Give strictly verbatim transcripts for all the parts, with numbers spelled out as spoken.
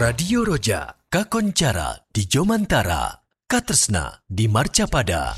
Radio Roja, Kakoncara di Jomantara, Katresna di Marcapada.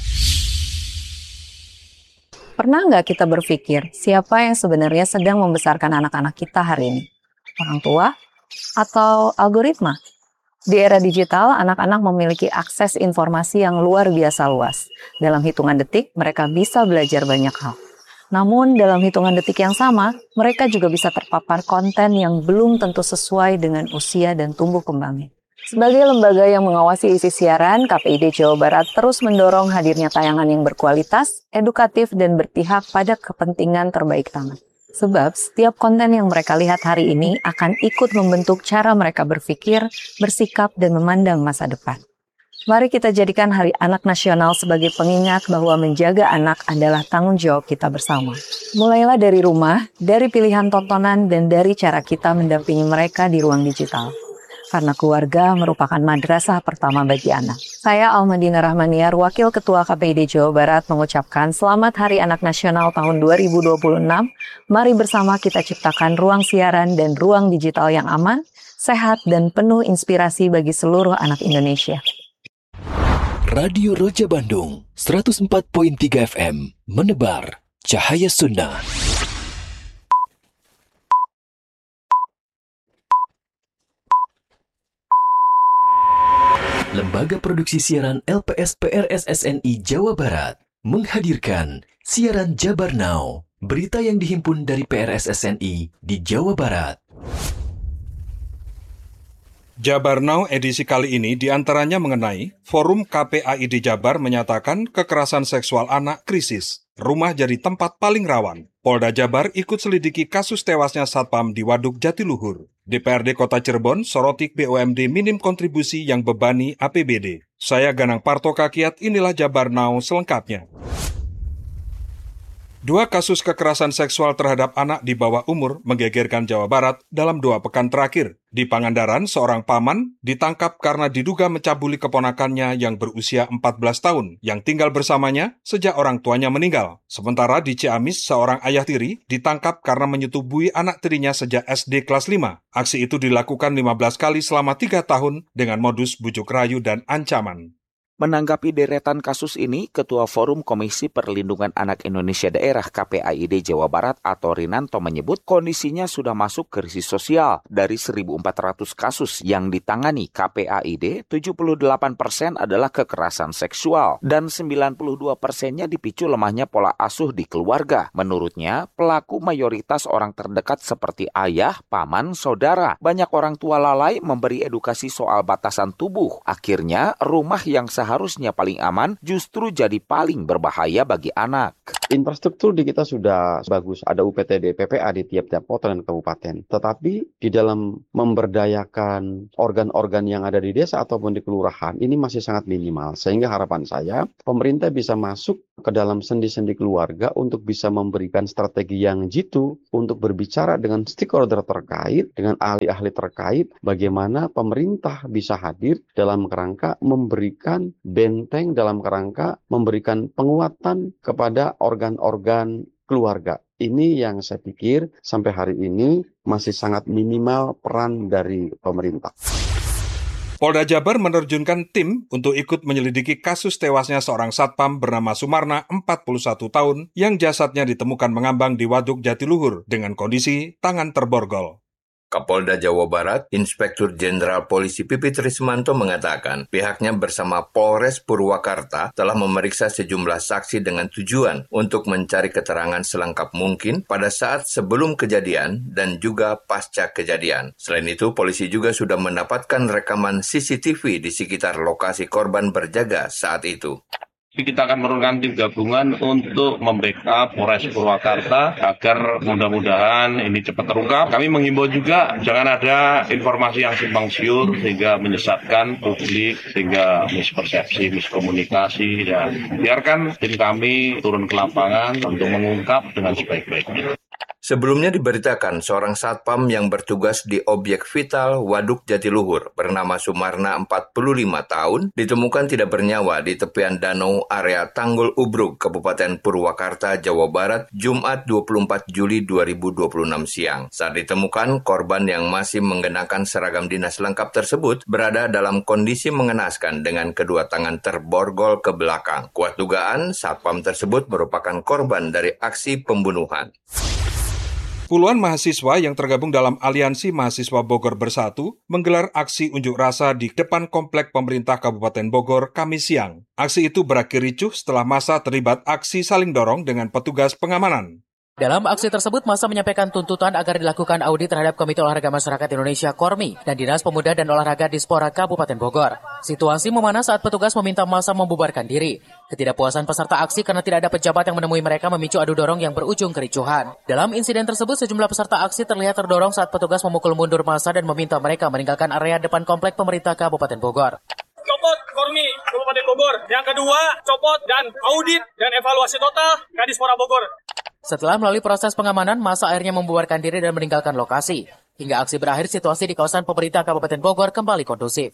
Pernah nggak kita berpikir siapa yang sebenarnya sedang membesarkan anak-anak kita hari ini? Orang tua atau algoritma? Di era digital, anak-anak memiliki akses informasi yang luar biasa luas. Dalam hitungan detik, mereka bisa belajar banyak hal. Namun, dalam hitungan detik yang sama, mereka juga bisa terpapar konten yang belum tentu sesuai dengan usia dan tumbuh kembangnya. Sebagai lembaga yang mengawasi isi siaran, K P I D Jawa Barat terus mendorong hadirnya tayangan yang berkualitas, edukatif, dan berpihak pada kepentingan terbaik anak. Sebab setiap konten yang mereka lihat hari ini akan ikut membentuk cara mereka berpikir, bersikap, dan memandang masa depan. Mari kita jadikan Hari Anak Nasional sebagai pengingat bahwa menjaga anak adalah tanggung jawab kita bersama. Mulailah dari rumah, dari pilihan tontonan, dan dari cara kita mendampingi mereka di ruang digital. Karena keluarga merupakan madrasah pertama bagi anak. Saya Almadina Rahmaniar, Wakil Ketua K P I D Jawa Barat mengucapkan Selamat Hari Anak Nasional tahun dua ribu dua puluh enam. Mari bersama kita ciptakan ruang siaran dan ruang digital yang aman, sehat, dan penuh inspirasi bagi seluruh anak Indonesia. Radio Roja Bandung, seratus empat koma tiga F M, menebar cahaya Sunda. Lembaga Produksi Siaran L P S P R S S N I Jawa Barat menghadirkan Siaran Jabar Now, berita yang dihimpun dari P R S S N I di Jawa Barat. Jabar Now edisi kali ini diantaranya mengenai Forum K P A I D Jabar menyatakan kekerasan seksual anak krisis, rumah jadi tempat paling rawan. Polda Jabar ikut selidiki kasus tewasnya Satpam di Waduk Jatiluhur. D P R D Kota Cirebon soroti B U M D minim kontribusi yang bebani A P B D. Saya Ganang Parto Kakiat, inilah Jabar Now selengkapnya. Dua kasus kekerasan seksual terhadap anak di bawah umur menggegerkan Jawa Barat dalam dua pekan terakhir. Di Pangandaran, seorang paman ditangkap karena diduga mencabuli keponakannya yang berusia empat belas tahun, yang tinggal bersamanya sejak orang tuanya meninggal. Sementara di Ciamis, seorang ayah tiri ditangkap karena menyetubui anak tirinya sejak S D kelas lima. Aksi itu dilakukan lima belas kali selama tiga tahun dengan modus bujuk rayu dan ancaman. Menanggapi deretan kasus ini, Ketua Forum Komisi Perlindungan Anak Indonesia Daerah K P A I D Jawa Barat atau Rinanto menyebut kondisinya sudah masuk krisis sosial. Dari seribu empat ratus kasus yang ditangani K P A I D, tujuh puluh delapan persen adalah kekerasan seksual dan sembilan puluh dua persennya dipicu lemahnya pola asuh di keluarga. Menurutnya, pelaku mayoritas orang terdekat seperti ayah, paman, saudara. Banyak orang tua lalai memberi edukasi soal batasan tubuh. Akhirnya, rumah yang seharusnya paling aman justru jadi paling berbahaya bagi anak. Infrastruktur di kita sudah bagus, ada U P T D, P P A di tiap-tiap kota dan kabupaten. Tetapi di dalam memberdayakan organ-organ yang ada di desa ataupun di kelurahan, ini masih sangat minimal. Sehingga harapan saya, pemerintah bisa masuk ke dalam sendi-sendi keluarga untuk bisa memberikan strategi yang jitu untuk berbicara dengan stakeholder terkait, dengan ahli-ahli terkait, bagaimana pemerintah bisa hadir dalam kerangka memberikan benteng, dalam kerangka memberikan penguatan kepada organ-organ keluarga. Ini yang saya pikir sampai hari ini masih sangat minimal peran dari pemerintah. Polda Jabar menerjunkan tim untuk ikut menyelidiki kasus tewasnya seorang satpam bernama Sumarna, empat puluh satu tahun, yang jasadnya ditemukan mengambang di Waduk Jatiluhur dengan kondisi tangan terborgol. Kapolda Jawa Barat, Inspektur Jenderal Polisi Pipit Trismanto mengatakan pihaknya bersama Polres Purwakarta telah memeriksa sejumlah saksi dengan tujuan untuk mencari keterangan selengkap mungkin pada saat sebelum kejadian dan juga pasca kejadian. Selain itu, polisi juga sudah mendapatkan rekaman C C T V di sekitar lokasi korban berjaga saat itu. Kita akan menurunkan tim gabungan untuk membackup Polres Purwakarta agar mudah-mudahan ini cepat terungkap. Kami menghimbau juga jangan ada informasi yang simpang siur sehingga menyesatkan publik, sehingga mispersepsi, miskomunikasi, dan biarkan tim kami turun ke lapangan untuk mengungkap dengan sebaik-baiknya. Sebelumnya diberitakan seorang satpam yang bertugas di objek vital Waduk Jatiluhur bernama Sumarna empat puluh lima tahun ditemukan tidak bernyawa di tepian danau area Tanggul Ubruk, Kabupaten Purwakarta, Jawa Barat, Jumat dua puluh empat Juli dua ribu dua puluh enam siang. Saat ditemukan, korban yang masih mengenakan seragam dinas lengkap tersebut berada dalam kondisi mengenaskan dengan kedua tangan terborgol ke belakang. Kuat dugaan, satpam tersebut merupakan korban dari aksi pembunuhan. Puluhan mahasiswa yang tergabung dalam Aliansi Mahasiswa Bogor Bersatu menggelar aksi unjuk rasa di depan Komplek Pemerintah Kabupaten Bogor Kamis siang. Aksi itu berakhir ricuh setelah massa terlibat aksi saling dorong dengan petugas pengamanan. Dalam aksi tersebut, massa menyampaikan tuntutan agar dilakukan audit terhadap Komite Olahraga Masyarakat Indonesia Kormi dan Dinas Pemuda dan Olahraga Dispora Kabupaten Bogor. Situasi memanas saat petugas meminta massa membubarkan diri. Ketidakpuasan peserta aksi karena tidak ada pejabat yang menemui mereka memicu adu dorong yang berujung kericuhan. Dalam insiden tersebut, sejumlah peserta aksi terlihat terdorong saat petugas memukul mundur massa dan meminta mereka meninggalkan area depan Komplek Pemerintah Kabupaten Bogor. Copot Kormi Kabupaten Bogor. Yang kedua, copot dan audit dan evaluasi total Kadispora Bogor. Setelah melalui proses pengamanan, massa akhirnya membubarkan diri dan meninggalkan lokasi. Hingga aksi berakhir, situasi di kawasan pemerintah Kabupaten Bogor kembali kondusif.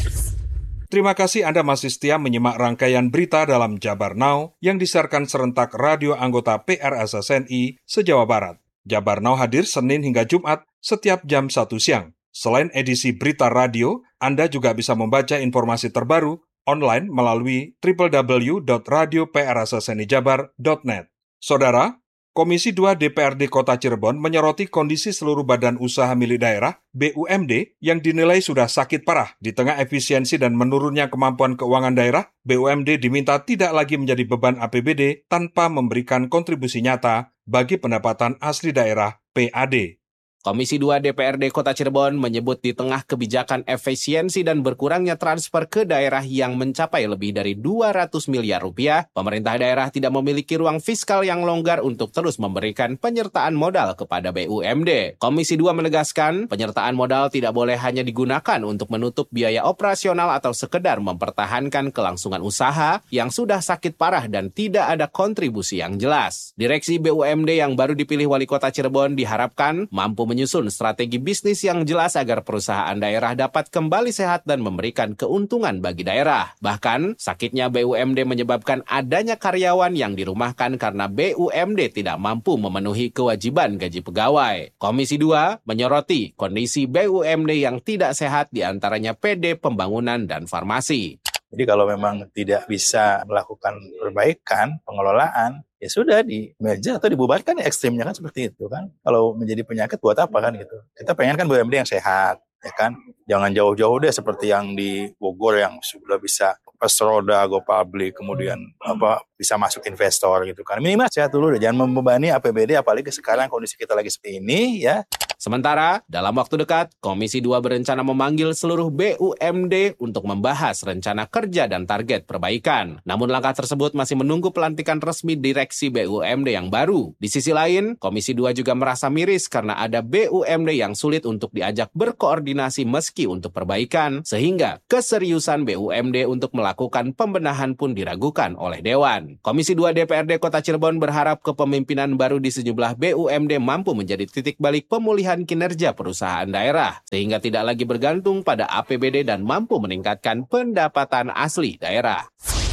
Terima kasih Anda masih setia menyimak rangkaian berita dalam Jabar Now yang disiarkan serentak radio anggota P R S S N I se-Jawa Barat. Jabar Now hadir Senin hingga Jumat setiap jam satu siang. Selain edisi berita radio, Anda juga bisa membaca informasi terbaru online melalui w w w dot radio p r s s n i jabar dot net. Saudara, Komisi dua D P R D Kota Cirebon menyoroti kondisi seluruh badan usaha milik daerah B U M D yang dinilai sudah sakit parah. Di tengah efisiensi dan menurunnya kemampuan keuangan daerah, B U M D diminta tidak lagi menjadi beban A P B D tanpa memberikan kontribusi nyata bagi pendapatan asli daerah P A D. Komisi dua D P R D Kota Cirebon menyebut di tengah kebijakan efisiensi dan berkurangnya transfer ke daerah yang mencapai lebih dari dua ratus miliar rupiah, pemerintah daerah tidak memiliki ruang fiskal yang longgar untuk terus memberikan penyertaan modal kepada B U M D. Komisi dua menegaskan, penyertaan modal tidak boleh hanya digunakan untuk menutup biaya operasional atau sekedar mempertahankan kelangsungan usaha yang sudah sakit parah dan tidak ada kontribusi yang jelas. Direksi B U M D yang baru dipilih Wali Kota Cirebon diharapkan mampu menyusun strategi bisnis yang jelas agar perusahaan daerah dapat kembali sehat dan memberikan keuntungan bagi daerah. Bahkan, sakitnya B U M D menyebabkan adanya karyawan yang dirumahkan karena B U M D tidak mampu memenuhi kewajiban gaji pegawai. Komisi dua menyoroti kondisi B U M D yang tidak sehat diantaranya P D Pembangunan dan Farmasi. Jadi kalau memang tidak bisa melakukan perbaikan, pengelolaan, ya sudah di meja atau dibubarkan, ya ekstrimnya kan seperti itu kan. Kalau menjadi penyakit buat apa kan gitu. Kita pengen kan B U M D yang sehat, ya kan. Jangan jauh-jauh deh seperti yang di Bogor yang sudah bisa pas roda, go public, kemudian apa bisa masuk investor gitu kan. Minimal sehat dulu deh, jangan membebani A P B D apalagi sekarang kondisi kita lagi seperti ini ya. Sementara, dalam waktu dekat, Komisi dua berencana memanggil seluruh B U M D untuk membahas rencana kerja dan target perbaikan. Namun langkah tersebut masih menunggu pelantikan resmi direksi B U M D yang baru. Di sisi lain, Komisi dua juga merasa miris karena ada B U M D yang sulit untuk diajak berkoordinasi meski untuk perbaikan, sehingga keseriusan B U M D untuk melakukan pembenahan pun diragukan oleh Dewan. Komisi dua D P R D Kota Cirebon berharap kepemimpinan baru di sejumlah B U M D mampu menjadi titik balik pemulihan kinerja perusahaan daerah, sehingga tidak lagi bergantung pada A P B D dan mampu meningkatkan pendapatan asli daerah.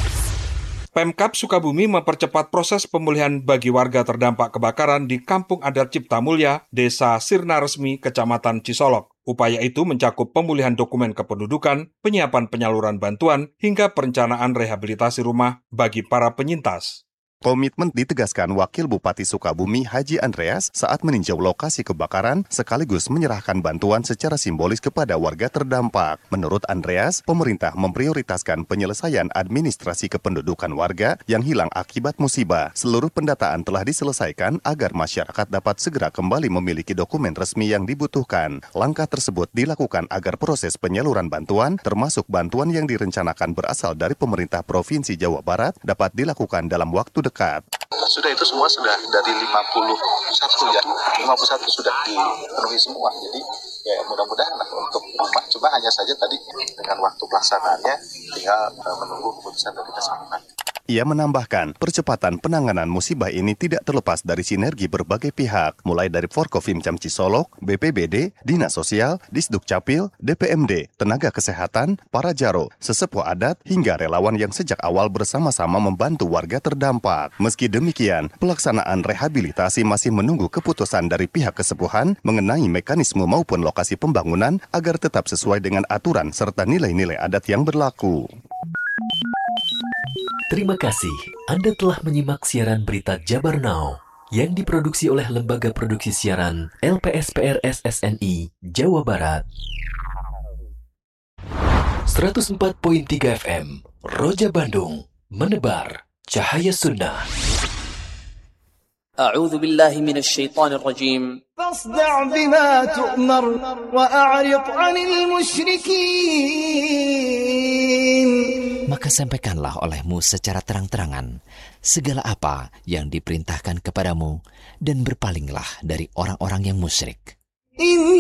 Pemkab Sukabumi mempercepat proses pemulihan bagi warga terdampak kebakaran di Kampung Adat Cipta Mulya, Desa Sirna Resmi, Kecamatan Cisolok. Upaya itu mencakup pemulihan dokumen kependudukan, penyiapan penyaluran bantuan, hingga perencanaan rehabilitasi rumah bagi para penyintas. Komitmen ditegaskan Wakil Bupati Sukabumi Haji Andreas saat meninjau lokasi kebakaran sekaligus menyerahkan bantuan secara simbolis kepada warga terdampak. Menurut Andreas, pemerintah memprioritaskan penyelesaian administrasi kependudukan warga yang hilang akibat musibah. Seluruh pendataan telah diselesaikan agar masyarakat dapat segera kembali memiliki dokumen resmi yang dibutuhkan. Langkah tersebut dilakukan agar proses penyaluran bantuan, termasuk bantuan yang direncanakan berasal dari pemerintah Provinsi Jawa Barat, dapat dilakukan dalam waktu dekat. Dekat. Sudah itu semua sudah dari lima puluh satu ya, lima puluh satu sudah dipenuhi semua. Jadi ya mudah-mudahan lah untuk rumah, cuma hanya saja tadi dengan waktu pelaksanaannya tinggal uh, menunggu keputusan dari Kesmenpan. Ia menambahkan, percepatan penanganan musibah ini tidak terlepas dari sinergi berbagai pihak, mulai dari Forkofim Cisolok, B P B D, Dinas Sosial, Disduk Capil, D P M D, tenaga kesehatan, para jaro, sesepuh adat, hingga relawan yang sejak awal bersama-sama membantu warga terdampak. Meski demikian, pelaksanaan rehabilitasi masih menunggu keputusan dari pihak kesepuhan mengenai mekanisme maupun lokasi pembangunan agar tetap sesuai dengan aturan serta nilai-nilai adat yang berlaku. Terima kasih Anda telah menyimak siaran berita Jabar Now yang diproduksi oleh Lembaga Produksi Siaran L P S P R S S N I Jawa Barat. seratus empat koma tiga F M Roja Bandung, menebar cahaya sunnah. أعوذ بالله من الشيطان الرجيم فاصدع بما تؤمر وأعرض عن المشركين. Maka sampaikanlah olehmu secara terang-terangan segala apa yang diperintahkan kepadamu dan berpalinglah dari orang-orang yang musyrik.